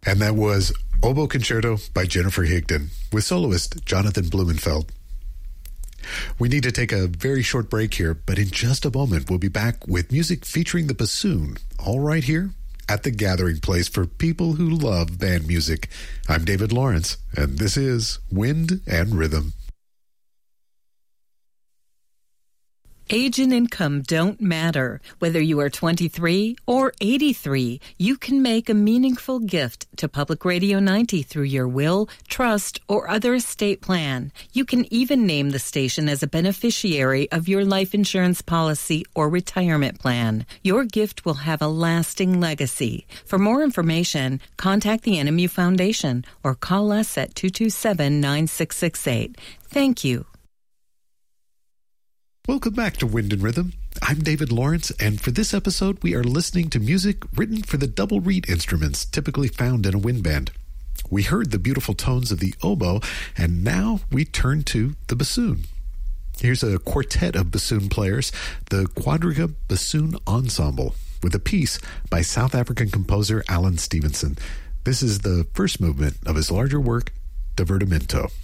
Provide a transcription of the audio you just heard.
And that was Oboe Concerto by Jennifer Higdon with soloist Jonathan Blumenfeld. We need to take a very short break here, but in just a moment we'll be back with music featuring the bassoon, all right here at the gathering place for people who love band music. I'm David Lawrence, and this is Wind and Rhythm. Age and income don't matter. Whether you are 23 or 83, you can make a meaningful gift to Public Radio 90 through your will, trust, or other estate plan. You can even name the station as a beneficiary of your life insurance policy or retirement plan. Your gift will have a lasting legacy. For more information, contact the NMU Foundation or call us at 227-9668. Thank you. Welcome back to Wind and Rhythm. I'm David Lawrence, and for this episode, we are listening to music written for the double reed instruments typically found in a wind band. We heard the beautiful tones of the oboe, and now we turn to the bassoon. Here's a quartet of bassoon players, the Quadriga Bassoon Ensemble, with a piece by South African composer Alan Stevenson. This is the first movement of his larger work, Divertimento.